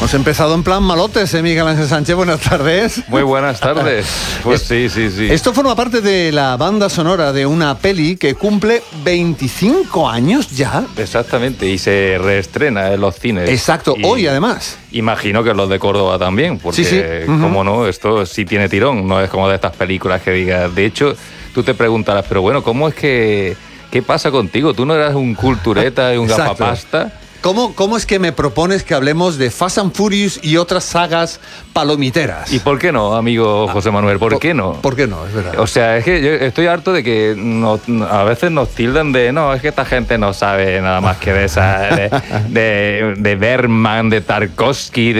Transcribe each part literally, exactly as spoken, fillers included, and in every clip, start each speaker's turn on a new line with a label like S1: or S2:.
S1: Hemos empezado en plan malotes, ¿eh, Miguel Ángel Sánchez? Buenas tardes.
S2: Muy buenas tardes. Pues sí, sí, sí.
S1: Esto forma parte de la banda sonora de una peli que cumple veinticinco años ya.
S2: Exactamente, y se reestrena en los cines.
S1: Exacto,
S2: y
S1: hoy además.
S2: Imagino que los de Córdoba también, porque,
S1: sí, sí. Uh-huh.
S2: como no, esto sí tiene tirón, no es como de estas películas que digas. De hecho, tú te preguntarás, pero bueno, ¿cómo es que... ¿Qué pasa contigo? ¿Tú no eras un cultureta y un
S1: Exacto.
S2: gafapasta?
S1: ¿Cómo, ¿Cómo es que me propones que hablemos de Fast and Furious y otras sagas palomiteras?
S2: ¿Y por qué no, amigo José Manuel? ¿Por, ¿Por qué no?
S1: ¿Por qué no? Es verdad.
S2: O sea, es que yo estoy harto de que nos, a veces nos tildan de no, es que esta gente no sabe nada más que de esa de, de, de Bergman, de Tarkovsky,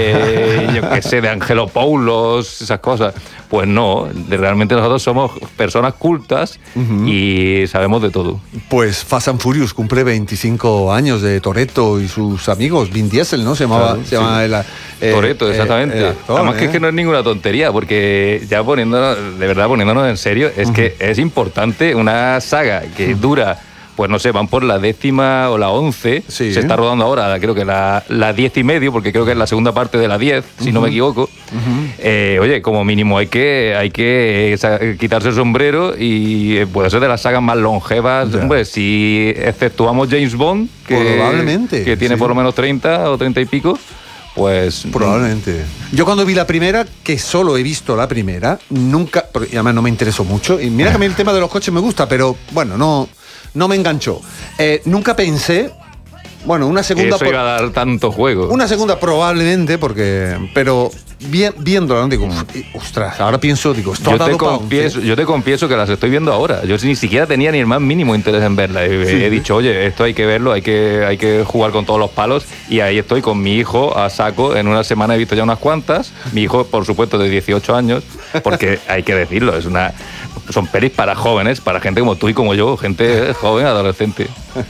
S2: de yo qué sé, de Angelopoulos, esas cosas. Pues no, de, realmente nosotros somos personas cultas uh-huh. y sabemos de todo.
S1: Pues Fast and Furious cumple veinticinco años de Toretto y sus amigos. Vin Diesel, ¿no? Se llamaba...
S2: Claro,
S1: se llamaba
S2: sí.
S1: el, eh,
S2: Toretto, exactamente.
S1: Eh, actor,
S2: Además
S1: eh.
S2: que es que no es ninguna tontería, porque ya poniéndonos, de verdad, poniéndonos en serio, es uh-huh. que es importante una saga que uh-huh. dura... Pues no sé, van por la décima o la once.
S1: Sí.
S2: Se está rodando ahora, creo que la, la diez y medio, porque creo que es la segunda parte de la diez, si uh-huh. no me equivoco. Uh-huh. Eh, oye, como mínimo hay que, hay que eh, quitarse el sombrero y eh, puede ser de las sagas más longevas. Ya. Hombre, si exceptuamos James Bond, que,
S1: probablemente,
S2: que tiene sí. por lo menos treinta o treinta y pico. Pues
S1: probablemente. Yo cuando vi la primera, que solo he visto la primera, nunca, y además no me interesó mucho. Y mira que a mí el tema de los coches me gusta, pero bueno, no, no me enganchó. Eh, nunca pensé, bueno, una segunda.
S2: Eso iba a dar tanto juego.
S1: Una segunda probablemente, porque, pero vi, viéndola, ¿no? digo, ostras, ahora pienso, digo, esto
S2: yo
S1: ha dado
S2: te confieso, yo te confieso que las estoy viendo ahora. Yo ni siquiera tenía ni el más mínimo interés en verla. He, sí. he dicho, oye, esto hay que verlo, hay que, hay que jugar con todos los palos. Y ahí estoy con mi hijo a saco. En una semana he visto ya unas cuantas. Mi hijo, por supuesto, de dieciocho años, porque hay que decirlo, es una, son pelis para jóvenes, para gente como tú y como yo, gente joven, adolescente.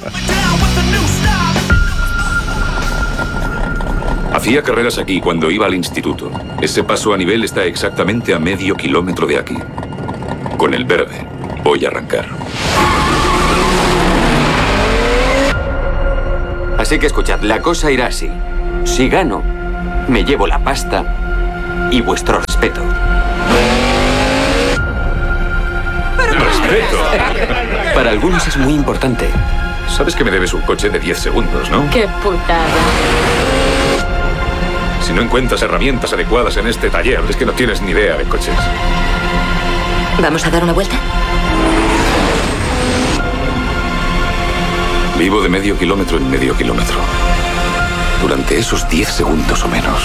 S3: Hacía carreras aquí cuando iba al instituto. Ese paso a nivel está exactamente a medio kilómetro de aquí. Con el verde voy a arrancar.
S4: Así que escuchad, la cosa irá así. Si gano, me llevo la pasta y vuestro respeto.
S3: ¡Respeto!
S4: Para algunos es muy importante.
S3: Sabes que me debes un coche de diez segundos, ¿no?
S5: ¡Qué putada!
S3: Si no encuentras herramientas adecuadas en este taller, es que no tienes ni idea de coches.
S5: ¿Vamos a dar una vuelta?
S3: Vivo de medio kilómetro en medio kilómetro. Durante esos diez segundos o menos,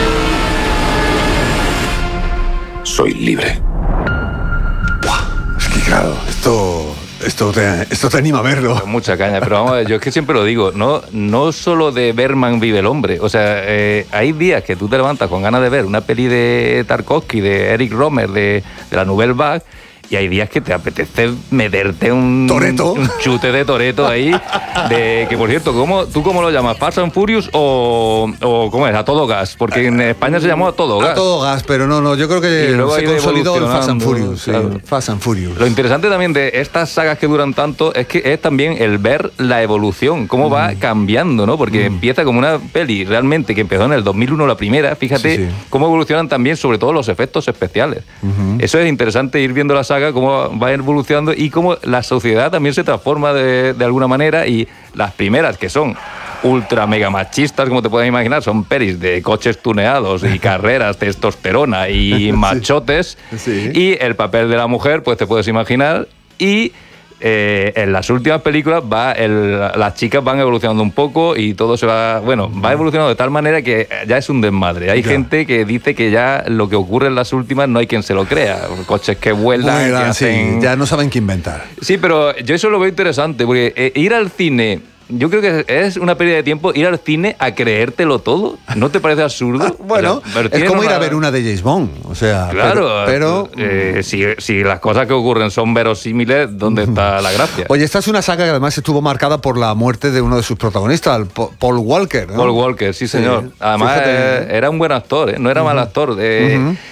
S3: soy libre.
S1: Buah, es que claro, esto... Esto te, esto te anima a verlo.
S2: Con mucha caña, pero vamos a ver, yo es que siempre lo digo, no, no solo de Bergman vive el hombre, o sea, eh, hay días que tú te levantas con ganas de ver una peli de Tarkovsky, de Eric Rohmer, de, de la Nouvelle Vague, y hay días que te apetece meterte un,
S1: Toretto.
S2: un chute de Toretto ahí, de que por cierto, ¿cómo, ¿tú cómo lo llamas? ¿Fast and Furious o, o cómo es? A todo gas, porque en España se llamó A todo gas.
S1: A todo gas, pero no, no, yo creo que se consolidó el Fast and Furious. Sí, claro. Fast and Furious.
S2: Lo interesante también de estas sagas que duran tanto es que es también el ver la evolución, cómo mm. va cambiando, ¿no? Porque mm. empieza como una peli realmente que empezó en el dos mil uno la primera, fíjate sí, sí. cómo evolucionan también sobre todo los efectos especiales. Uh-huh. Eso es interesante ir viendo la saga, cómo va evolucionando y cómo la sociedad también se transforma de, de alguna manera, y las primeras, que son ultra mega machistas, como te puedes imaginar, son pelis de coches tuneados y carreras, testosterona y machotes, sí. Sí. Y el papel de la mujer, pues te puedes imaginar, y Eh, en las últimas películas va el, las chicas van evolucionando un poco y todo se va, bueno, va evolucionando de tal manera que ya es un desmadre. Hay ya. gente que dice que ya lo que ocurre en las últimas no hay quien se lo crea. Coches que vuelan,
S1: Vuelan,
S2: que hacen...
S1: sí, ya no saben qué inventar.
S2: Sí, pero yo eso lo veo interesante, porque eh, ir al cine... Yo creo que es una pérdida de tiempo ir al cine a creértelo todo. ¿No te parece absurdo?
S1: Bueno, o sea, es como una... ir a ver una de James Bond. O sea,
S2: claro,
S1: pero... pero
S2: eh, si, si las cosas que ocurren son verosímiles, ¿dónde está la gracia?
S1: Oye, esta es una saga que además estuvo marcada por la muerte de uno de sus protagonistas, el Paul Walker, ¿no?
S2: Paul Walker, sí, señor. Sí, además, eh, era un buen actor, ¿eh? No era uh-huh. mal actor. Eh, uh-huh.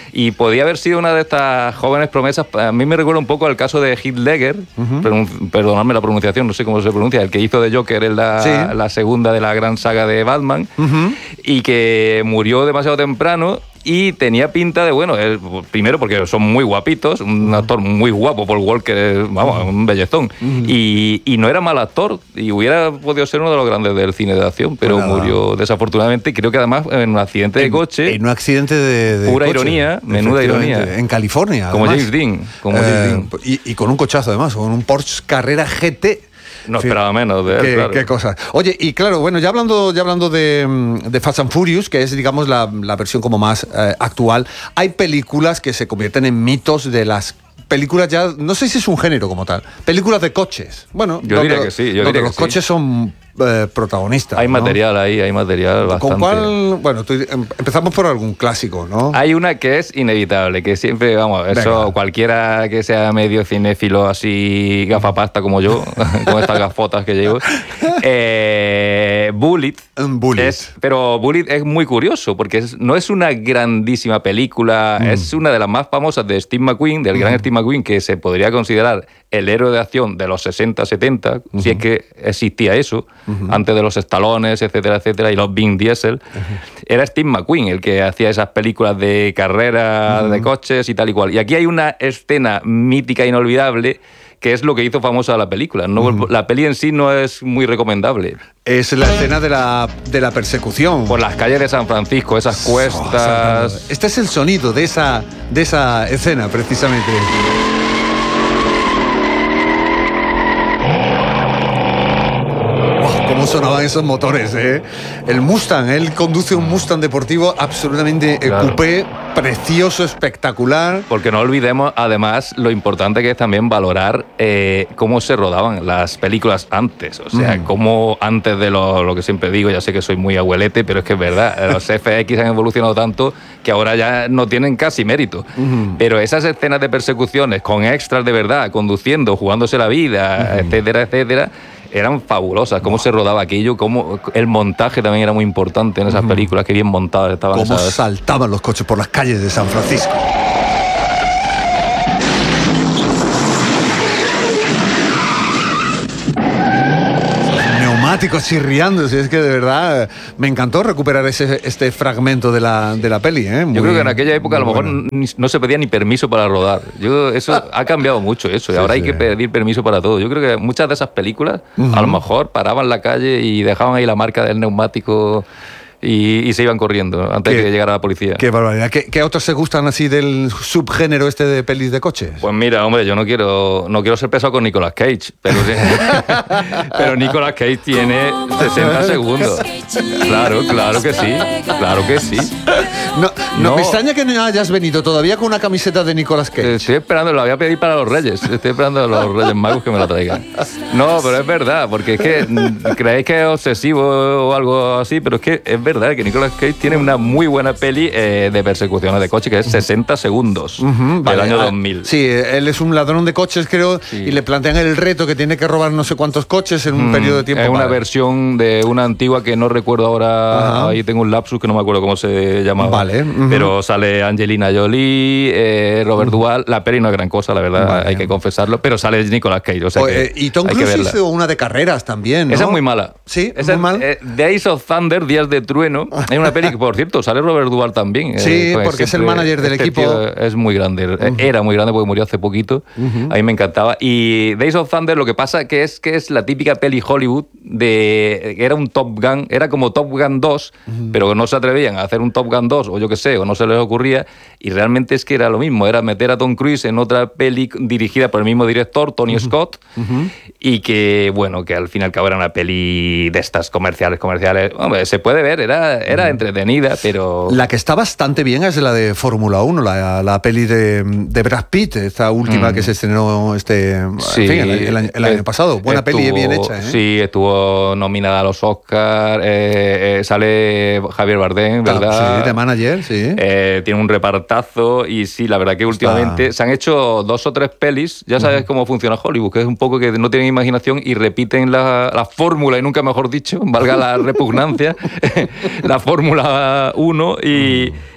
S2: Y podía haber sido una de estas jóvenes promesas. A mí me recuerda un poco al caso de Heath Ledger, uh-huh. perdonadme la pronunciación, no sé cómo se pronuncia, el que hizo de Joker en la, sí. la segunda de la gran saga de Batman, uh-huh. y que murió demasiado temprano. Y tenía pinta de, bueno, él, primero porque son muy guapitos, un actor muy guapo, Paul Walker, vamos, un bellezón. Uh-huh. Y, y no era mal actor, y hubiera podido ser uno de los grandes del cine de acción, pero pues murió desafortunadamente, creo que además en un accidente de
S1: en,
S2: coche.
S1: En un accidente de, de
S2: pura
S1: coche,
S2: ironía, menuda ironía.
S1: En California.
S2: Como
S1: además.
S2: James Dean. Como
S1: eh,
S2: James Dean.
S1: Y, y con un cochazo además, con un Porsche Carrera G T.
S2: No esperaba menos de él,
S1: qué,
S2: claro.
S1: Qué cosas. Oye, y claro, bueno, ya hablando, ya hablando de, de Fast and Furious, que es, digamos, la, la versión como más eh, actual, hay películas que se convierten en mitos de las películas ya, no sé si es un género como tal, películas de coches. Bueno,
S2: yo diría que sí. Yo
S1: donde
S2: diría
S1: los
S2: que
S1: coches
S2: sí.
S1: son eh, protagonistas.
S2: Hay
S1: ¿no?
S2: material ahí, hay material bastante.
S1: ¿Con cuál? Bueno, tú, empezamos por algún clásico, ¿no?
S2: Hay una que es inevitable, que siempre, vamos, eso
S1: Venga.
S2: Cualquiera que sea medio cinéfilo así gafapasta como yo, con estas gafotas que llevo, eh, Bullitt.
S1: Bullitt.
S2: Es, pero Bullitt es muy curioso, porque es, no es una grandísima película, mm. es una de las más famosas de Steve McQueen, del gran mm. Steve McQueen, que se podría considerar el héroe de acción de los sesenta setenta, uh-huh. si es que existía eso, uh-huh. antes de los Stallones, etcétera, etcétera, y los Vin Diesel. Uh-huh. Era Steve McQueen el que hacía esas películas de carreras, uh-huh. de coches y tal y cual. Y aquí hay una escena mítica, inolvidable, que es lo que hizo famosa la película. No, uh-huh. La peli en sí no es muy recomendable.
S1: Es la escena de la, de la persecución.
S2: Por las calles de San Francisco, esas cuestas...
S1: Oh, este es el sonido de esa, de esa escena, precisamente. Cómo sonaban esos motores, ¿eh? El Mustang, él conduce un Mustang deportivo absolutamente claro. coupé, precioso, espectacular.
S2: Porque no olvidemos, además, lo importante que es también valorar eh, cómo se rodaban las películas antes. O sea, mm. cómo antes de lo, lo que siempre digo, ya sé que soy muy abuelete, pero es que es verdad, los F X han evolucionado tanto que ahora ya no tienen casi mérito. Mm. Pero esas escenas de persecuciones con extras de verdad, conduciendo, jugándose la vida, mm. etcétera, etcétera, eran fabulosas, cómo se rodaba aquello, cómo el montaje también era muy importante en esas películas, que bien montadas estaban.
S1: Cómo
S2: esas...
S1: saltaban los coches por las calles de San Francisco. Neumáticos chirriando, si es que de verdad me encantó recuperar ese, este fragmento de la, de la peli. ¿eh? Muy,
S2: Yo creo que en aquella época a lo mejor ni, no se pedía ni permiso para rodar. Yo, eso ah. ha cambiado mucho eso, y sí, ahora sí. hay que pedir permiso para todo. Yo creo que muchas de esas películas uh-huh. a lo mejor paraban la calle y dejaban ahí la marca del neumático y, y se iban corriendo antes de que llegara la policía.
S1: Qué barbaridad. ¿Qué, ¿Qué otros se gustan así del subgénero este de pelis de coches?
S2: Pues mira, hombre, yo no quiero no quiero ser pesado con Nicolas Cage, pero, pero Nicolas Cage tiene sesenta segundos. Claro, claro que sí, claro que sí.
S1: No, no, no me extraña que no hayas venido todavía con una camiseta de Nicolas Cage.
S2: Estoy esperando, la voy a pedir para los Reyes. Estoy esperando a los Reyes Magos que me la traigan. No, pero es verdad, porque es que creéis que es obsesivo o algo así, pero es que es verdad que Nicolas Cage tiene una muy buena peli eh, de persecuciones de coche, que es sesenta segundos, uh-huh, del vale, año dos mil.
S1: Sí, él es un ladrón de coches, creo, sí. y le plantean el reto que tiene que robar no sé cuántos coches en un mm, periodo de tiempo.
S2: Es una
S1: vale.
S2: versión de una antigua que no recuerdo ahora, uh-huh. ahí tengo un lapsus que no me acuerdo cómo se llamaba.
S1: Vale. Uh-huh.
S2: Pero sale Angelina Jolie, eh, Robert uh-huh. Duvall, la peli no es gran cosa, la verdad, vale. hay que confesarlo, pero sale Nicolas Cage, o sea o, que
S1: eh, y Tom Cruise hizo una de carreras también, ¿no?
S2: Esa es muy mala.
S1: Sí,
S2: esa
S1: muy mal.
S2: Eh, Days of Thunder, Días de Trueno, es una peli que, por cierto, sale Robert Duvall también.
S1: Sí,
S2: eh, pues
S1: porque es el manager del
S2: este
S1: equipo.
S2: Es muy grande, uh-huh. era muy grande porque murió hace poquito, uh-huh. a mí me encantaba. Y Days of Thunder lo que pasa que es que es la típica peli Hollywood de era un Top Gun, era como Top Gun dos, uh-huh. pero no se atrevían a hacer un Top Gun dos, o yo qué sé, o no se les ocurría, y realmente es que era lo mismo, era meter a Tom Cruise en otra peli dirigida por el mismo director, Tony uh-huh. Scott, uh-huh. y que, bueno, que al fin y al cabo era una peli de estas comerciales, comerciales, hombre, se puede ver, era, era uh-huh. entretenida, pero...
S1: La que está bastante bien es la de Fórmula uno, la, la peli de, de Brad Pitt, esta última uh-huh. que se estrenó este,
S2: sí,
S1: en fin, el, el, año, el año pasado. Buena
S2: estuvo,
S1: peli, bien hecha, ¿eh?
S2: Sí, estuvo nominada a los Oscars, eh, eh, sale Javier Bardem, ¿verdad?
S1: Sí, de manager, sí.
S2: Eh, tiene un repartazo y sí, la verdad que últimamente Está... se han hecho dos o tres pelis, ya sabes uh-huh. cómo funciona Hollywood, que es un poco que no tienen imaginación y repiten la, la fórmula, y nunca mejor dicho, valga la repugnancia, la Fórmula uno y,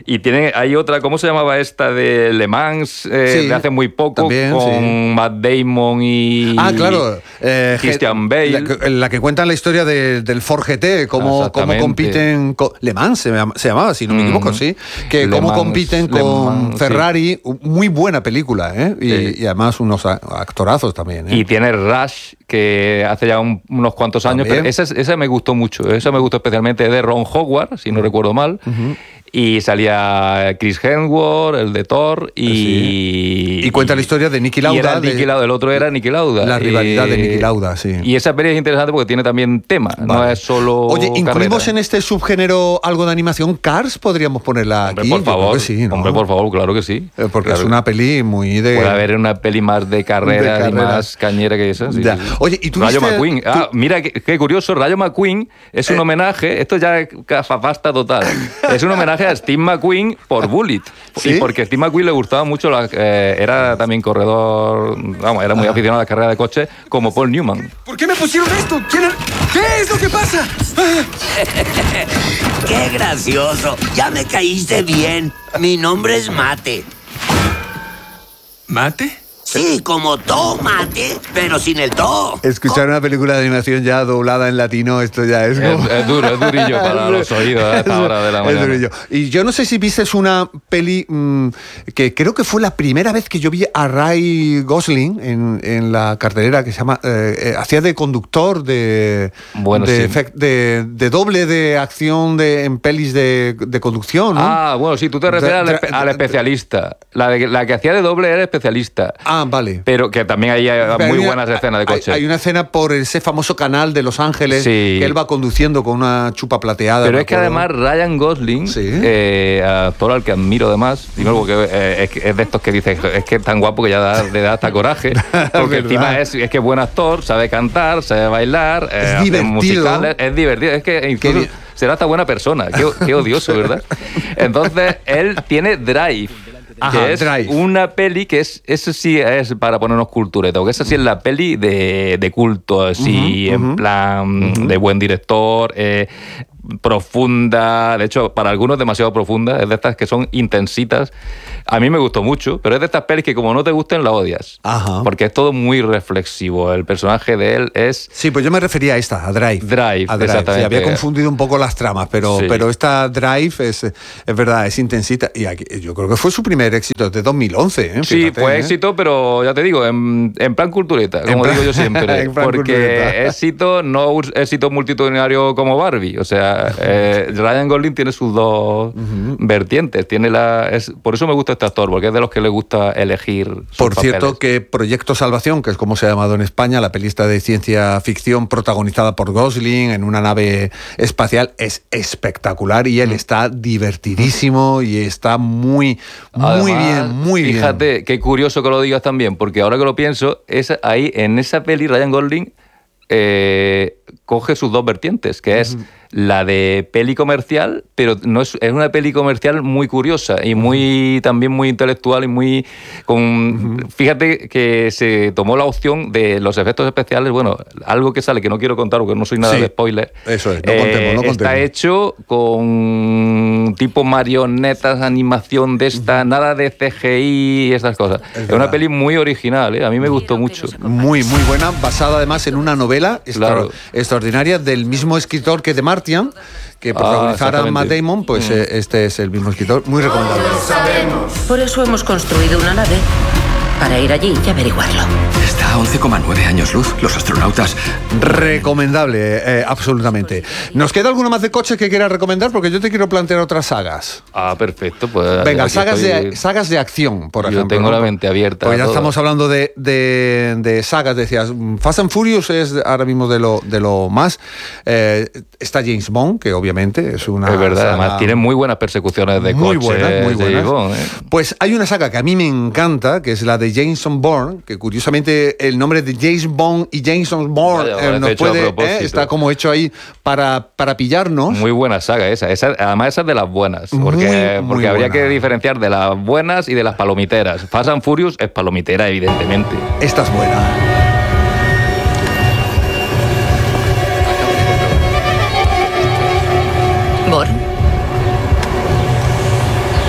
S2: Y tiene, hay otra, ¿cómo se llamaba esta de Le Mans? Eh,
S1: Sí,
S2: de hace muy poco,
S1: también,
S2: con
S1: sí.
S2: Matt Damon y
S1: Ah, claro. eh,
S2: Christian
S1: Ge-
S2: Bale.
S1: La, que- la que cuenta la historia de- del Ford G T, cómo, cómo
S2: Exactamente.
S1: compiten. Con, Le Mans se, llama- se llamaba, si no me
S2: Mm.
S1: equivoco, sí. Que
S2: Le
S1: cómo
S2: Mans,
S1: compiten
S2: Le
S1: con
S2: Mans,
S1: Ferrari. Muy buena película, ¿eh? Y,
S2: Sí.
S1: y además unos a- actorazos también, ¿eh?
S2: Y tiene Rush, que hace ya un- unos cuantos años,
S1: También.
S2: pero esa, esa me gustó mucho. Esa me gustó especialmente, de Ron Howard, si no recuerdo mal. Y salía Chris Hemsworth, el de Thor, y...
S1: Sí. Y cuenta la historia de Niki Lauda,
S2: Y era
S1: de-
S2: Niki Lauda, el otro era Niki Lauda.
S1: La rivalidad de
S2: Y-
S1: Niki Lauda, sí.
S2: Y esa peli es interesante porque tiene también tema, no
S1: Vale.
S2: es solo
S1: Oye, ¿incluimos
S2: carrera.
S1: en este subgénero algo de animación? Cars, podríamos ponerla
S2: Hombre,
S1: aquí.
S2: por
S1: Yo creo
S2: favor,
S1: que sí, ¿no?
S2: hombre, por favor, claro que sí.
S1: Eh, Porque
S2: Claro.
S1: es una peli muy de.
S2: Puede haber una peli más de carrera,
S1: De
S2: y
S1: carrera.
S2: más cañera que esa. sí,
S1: Ya.
S2: sí, sí.
S1: Oye, ¿y tú
S2: Rayo
S1: viste-
S2: McQueen.
S1: tú-
S2: Ah, mira, qué, qué curioso. Rayo McQueen es un
S1: Eh.
S2: homenaje, esto ya es cafafasta total. Es un homenaje a Steve McQueen por Bullitt.
S1: ¿Sí?
S2: Y porque a Steve McQueen le gustaba mucho, la- eh, era también corredor, vamos, era muy aficionado a la carrera de coche, como Paul Newman.
S6: ¿Por qué me pusieron esto? ¿Quién era- ¿Qué es lo que pasa?
S7: ¡Qué gracioso! Ya me caíste bien. Mi nombre es Mate.
S6: ¿Mate?
S7: Sí, como tomate, pero sin el to.
S1: Escuchar una película de animación ya doblada en latino, esto ya es
S2: Es,
S1: como...
S2: es duro, es durillo para los oídos a esta hora de la
S1: Es
S2: mañana.
S1: durillo. Y yo no sé si viste una peli mmm, que creo que fue la primera vez que yo vi a Ray Gosling en, en la cartelera, que se llama... eh, eh, hacía de conductor de,
S2: Bueno,
S1: de,
S2: sí.
S1: efect- de, de doble de acción de, en pelis de, de conducción, ¿no?
S2: Ah, bueno, sí, tú te refieres al,
S1: Tra-
S2: espe- al especialista. La, de- la que hacía de doble era especialista.
S1: Ah, vale.
S2: Pero que también hay eh,
S1: Pero
S2: muy
S1: hay una-
S2: buenas escenas de
S1: hay-
S2: coche.
S1: Hay, una escena por ese famoso canal de Los Ángeles
S2: Sí.
S1: que él va conduciendo con una chupa plateada.
S2: Pero
S1: me
S2: es que
S1: acuerdo.
S2: además Ryan Gosling,
S1: Sí.
S2: eh, actor al que admiro además, primero porque eh, es, que- es de estos que dices, es que es tan guapo que ya da, le da hasta coraje, porque encima es, es que es buen actor, sabe cantar, sabe bailar, eh, hace
S1: divertido.
S2: musicales, es divertido, es que incluso
S1: bien.
S2: será hasta buena persona, qué, qué odioso, ¿verdad? Entonces, él tiene Drive.
S1: Ajá,
S2: que es
S1: Drive.
S2: una peli que es, eso sí es para ponernos cultureta, porque esa sí es la peli de, de culto, así, en plan de buen director, eh, profunda, de hecho, para algunos demasiado profunda, es de estas que son intensitas. A mí me gustó mucho, pero es de estas pelis que como no te gusten, la odias.
S1: Ajá.
S2: Porque es todo muy reflexivo. El personaje de él es
S1: Sí, pues yo me refería a esta, a Drive.
S2: Drive,
S1: A Drive.
S2: exactamente.
S1: Sí, había confundido un poco las tramas, pero,
S2: Sí.
S1: pero esta Drive es, es verdad, es intensita. Y aquí- yo creo que fue su primer éxito de dos mil once. ¿eh?
S2: Sí,
S1: Fíjate,
S2: fue
S1: ¿eh?
S2: éxito, pero ya te digo, en, en plan cultureta,
S1: En
S2: como
S1: plan-
S2: digo yo siempre.
S1: en plan
S2: Porque
S1: cultureta.
S2: éxito, no un éxito multitudinario como Barbie. O sea, eh, Ryan Gosling tiene sus dos vertientes. Tiene la, es, por eso me gusta este actor, porque es de los que le gusta elegir sus
S1: Por cierto,
S2: papeles.
S1: que Proyecto Salvación, que es como se ha llamado en España, la pelista de ciencia ficción protagonizada por Gosling en una nave espacial, es espectacular y él
S2: Mm.
S1: está divertidísimo y está muy, muy
S2: Además,
S1: bien, muy bien.
S2: Fíjate, qué curioso que lo digas también, porque ahora que lo pienso, es ahí en esa peli Ryan Gosling eh, coge sus dos vertientes, que es la de peli comercial, pero no es, es una peli comercial muy curiosa y muy también muy intelectual y muy con fíjate que se tomó la opción de los efectos especiales, bueno, algo que sale que no quiero contar porque no soy nada
S1: Sí,
S2: de spoiler.
S1: eso es, no contemos, no
S2: Está
S1: contemos.
S2: hecho con tipo marionetas, animación de esta, nada de C G I y estas cosas. Es,
S1: verdad.
S2: una peli muy original, ¿eh? A mí me gustó mucho.
S1: Muy, muy buena, basada además en una novela extra-
S2: Claro.
S1: extraordinaria del mismo escritor que The Martian, que
S2: Ah,
S1: protagonizara a Matt
S2: exactamente.
S1: Damon, pues eh, este es el mismo escritor, muy recomendable.
S5: Por eso hemos construido una nave. Para ir allí y averiguarlo.
S6: Está a once coma nueve años luz. Los astronautas...
S1: Recomendable, eh, absolutamente. ¿Nos queda alguna más de coches que quieras recomendar? Porque yo te quiero plantear otras sagas.
S2: Ah, perfecto. Pues
S1: Venga,
S2: aquí
S1: sagas
S2: estoy.
S1: de, sagas de acción, por
S2: Yo
S1: ejemplo.
S2: tengo
S1: ¿no?
S2: la mente abierta
S1: Pues
S2: a
S1: ya
S2: todo.
S1: estamos hablando de, de, de sagas, decías. Fast and Furious es ahora mismo de lo, de lo más. Eh, está James Bond, que obviamente es una.
S2: Es verdad,
S1: saga
S2: además tiene muy buenas persecuciones de
S1: muy
S2: coches.
S1: buenas, muy buenas.
S2: James Bond, ¿eh?
S1: Pues hay una saga que a mí me encanta, que es la de Jason Bourne, que curiosamente el nombre de James Bond y Jason Bourne
S2: Vaya,
S1: eh,
S2: parece
S1: nos
S2: hecho a
S1: puede,
S2: propósito.
S1: eh, está como hecho ahí para, para pillarnos.
S2: Muy buena saga esa. esa esa, además, esa es de las buenas. Porque,
S1: Muy, muy
S2: porque habría
S1: buena.
S2: que diferenciar de las buenas y de las palomiteras. Fast and Furious es palomitera, evidentemente.
S1: Esta es buena.
S5: Born.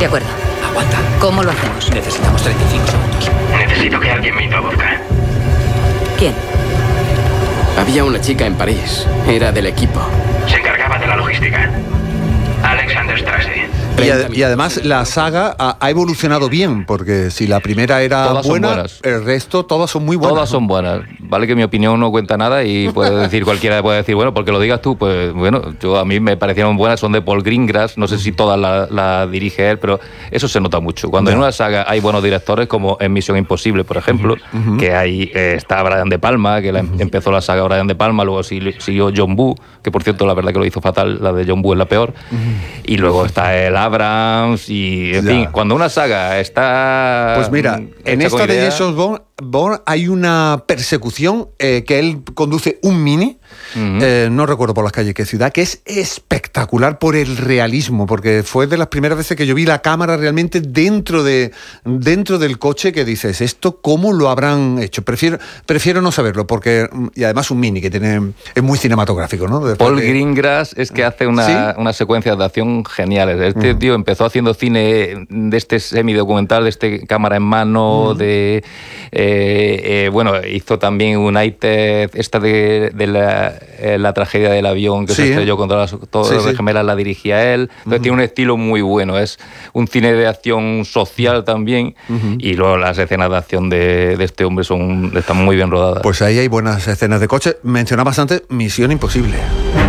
S5: De acuerdo.
S6: Aguanta.
S5: ¿Cómo lo hacemos?
S6: Necesitamos treinta y cinco segundos.
S8: Necesito que alguien me introduzca.
S5: ¿Quién?
S6: Había una chica en París. Era del equipo.
S8: Se encargaba de la logística. Alexander Strasse.
S1: Y, ad- y además la saga ha, ha evolucionado bien, porque si la primera era
S2: Todas son
S1: buena,
S2: buenas.
S1: el resto todas son muy buenas.
S2: Todas son buenas. Vale que mi opinión no cuenta nada y puede decir cualquiera puede decir, bueno, porque lo digas tú, pues bueno, yo a mí me parecieron buenas, son de Paul Greengrass, no sé si todas las la dirige él, pero eso se nota mucho. Cuando
S1: Ya.
S2: en una saga hay buenos directores, como en Misión Imposible, por ejemplo, uh-huh. que ahí eh, está Brian De Palma, que la, uh-huh. empezó la saga Brian De Palma, luego siguió John Woo, que por cierto la verdad que lo hizo fatal, la de John Woo es la peor, uh-huh. y luego está el Abrams, y en ya. fin, cuando una saga está...
S1: Pues mira, en esta de Jason Bourne, Bourne hay una persecución eh, que él conduce un Mini, uh-huh. eh, no recuerdo por las calles qué ciudad, que es espectacular por el realismo, porque fue de las primeras veces que yo vi la cámara realmente dentro de dentro del coche, que dices, ¿esto cómo lo habrán hecho? Prefiero prefiero no saberlo, porque y además un Mini que tiene es muy cinematográfico, ¿no? Después
S2: Paul
S1: de...
S2: Greengrass es que hace una, ¿sí? unas secuencias de acción geniales. Este uh-huh. tío empezó haciendo cine de este semidocumental, de este cámara en mano, uh-huh. de... Eh, eh, bueno, hizo también United, esta de, de la, eh, la tragedia del avión que sí, se estrelló contra las Torres sí, sí. Gemelas, la dirigía él. Entonces uh-huh. tiene un estilo muy bueno, es un cine de acción social también, uh-huh. y luego las escenas de acción de, de este hombre son, están muy bien rodadas.
S1: Pues ahí hay buenas escenas de coche. Mencionabas antes Misión Imposible.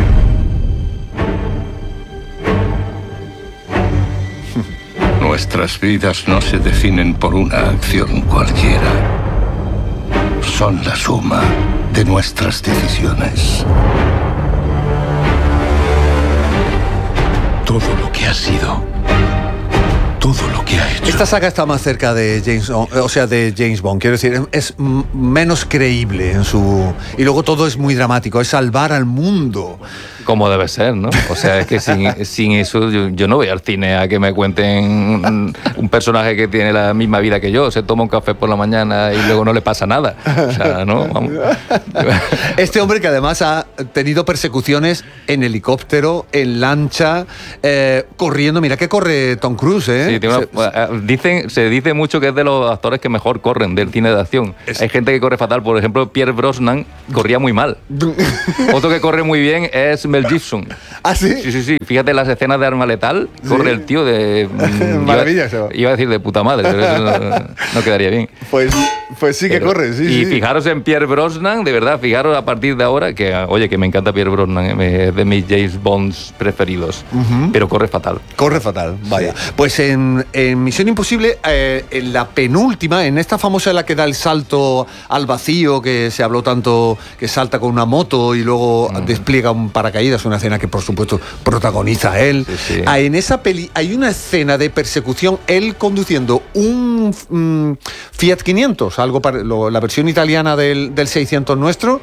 S9: Nuestras vidas no se definen por una acción cualquiera. Son la suma de nuestras decisiones. Todo lo que ha sido, todo lo que ha hecho.
S1: Esta saga está más cerca de James, o sea, de James Bond. Quiero decir, es menos creíble en su... Y luego todo es muy dramático, es salvar al mundo.
S2: Como debe ser, ¿no? O sea, es que sin, sin eso yo, yo no voy al cine a que me cuenten un, un personaje que tiene la misma vida que yo, se toma un café por la mañana y luego no le pasa nada. O sea, ¿no? Vamos.
S1: Este hombre que además ha tenido persecuciones en helicóptero, en lancha, eh, corriendo. Mira que corre Tom Cruise, ¿eh?
S2: Sí, tiene una, se, dicen, se dice mucho que es de los actores que mejor corren del cine de acción. Es, Hay gente que corre fatal. Por ejemplo, Pierce Brosnan corría muy mal. Otro que corre muy bien es Mel Gibson.
S1: ¿Ah, sí?
S2: Sí, sí, sí. Fíjate las escenas de Arma Letal, ¿sí? Corre el tío de...
S1: Maravilla eso.
S2: Iba a decir de puta madre, pero eso no, no quedaría bien.
S1: Pues, pues sí que pero, corre, sí,
S2: Y
S1: sí.
S2: fijaros en Pierce Brosnan, de verdad, fijaros a partir de ahora, que oye, que me encanta Pierce Brosnan, es de mis James Bonds preferidos, uh-huh. pero corre fatal.
S1: Corre fatal, vaya. Sí. Pues en, en Misión Imposible, eh, en la penúltima, en esta famosa en la que da el salto al vacío, que se habló tanto, que salta con una moto y luego uh-huh. despliega un paracaídas, una escena que por supuesto protagoniza él. Sí, sí. Ah, en esa peli hay una escena de persecución, él conduciendo un mm, Fiat quinientos, algo para, lo, la versión italiana del, del seiscientos nuestro.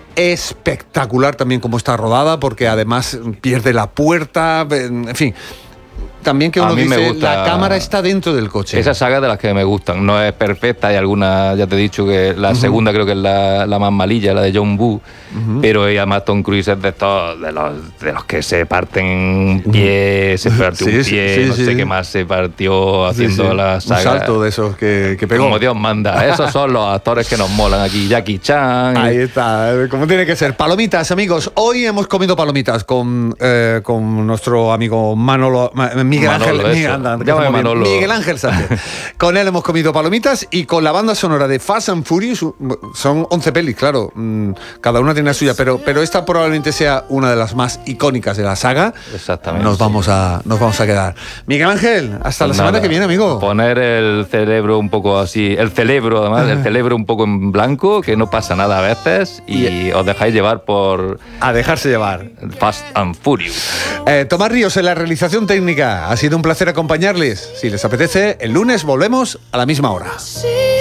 S1: Espectacular también como está rodada, porque además pierde la puerta, en fin. También que uno dice, la cámara está dentro del coche.
S2: Esa saga de las que me gustan. No es perfecta, hay alguna, ya te he dicho que la uh-huh. segunda creo que es la, la más malilla, la de John Woo, uh-huh. pero además Tom Cruise es de estos, de los, de los que se parten un pie, se partió sí, un pie, sí, no sí, sé sí. qué más se partió haciendo sí, sí. la saga.
S1: Un salto de esos que, que pegó.
S2: Como Dios manda. Esos son los actores que nos molan aquí. Jackie Chan.
S1: Ahí está, como tiene que ser. Palomitas, amigos. Hoy hemos comido palomitas con, eh, con nuestro amigo Manolo... Miguel Ángel,
S2: Manolo,
S1: Miguel, anda,
S2: Manolo.
S1: Miguel Ángel Sánchez. Con él hemos comido palomitas y con la banda sonora de Fast and Furious. Son once pelis, claro. Cada una tiene la suya, pero, pero esta probablemente sea una de las más icónicas de la saga.
S2: Exactamente.
S1: Nos vamos a, nos vamos a quedar. Miguel Ángel, hasta la
S2: Nada,
S1: semana que viene, amigo.
S2: Poner el cerebro un poco así, el cerebro además, el cerebro un poco en blanco, que no pasa nada a veces, y, y os dejáis llevar por...
S1: A dejarse llevar.
S2: Fast and Furious.
S1: Eh, Tomás Ríos en la realización técnica. Ha sido un placer acompañarles. Si les apetece, el lunes volvemos a la misma hora.